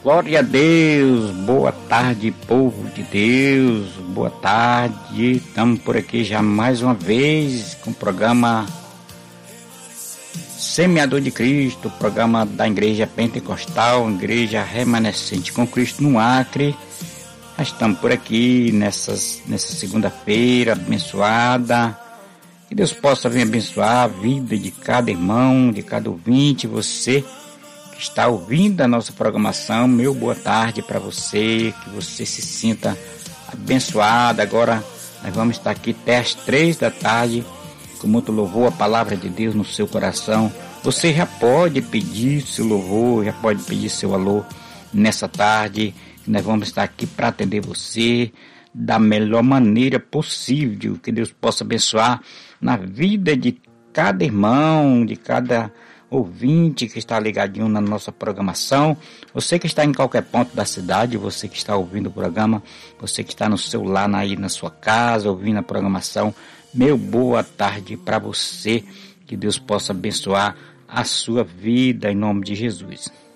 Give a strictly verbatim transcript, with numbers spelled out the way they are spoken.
Glória a Deus, boa tarde, povo de Deus, boa tarde. Estamos por aqui já mais uma vez com o programa Semeador de Cristo, programa da Igreja Pentecostal, Igreja Remanescente com Cristo no Acre. Nós estamos por aqui nessas, nessa segunda-feira abençoada. Que Deus possa vir abençoar a vida de cada irmão, de cada ouvinte, você que está ouvindo a nossa programação. Meu boa tarde para você, que você se sinta abençoado. Agora nós vamos estar aqui até às três da tarde, com muito louvor, a palavra de Deus no seu coração. Você já pode pedir seu louvor, já pode pedir seu alô nessa tarde. Nós vamos estar aqui para atender você da melhor maneira possível. Que Deus possa abençoar na vida de cada irmão, de cada ouvinte que está ligadinho na nossa programação. Você que está em qualquer ponto da cidade, você que está ouvindo o programa, você que está no celular, aí na sua casa, ouvindo a programação, meu boa tarde para você. Que Deus possa abençoar a sua vida em nome de Jesus.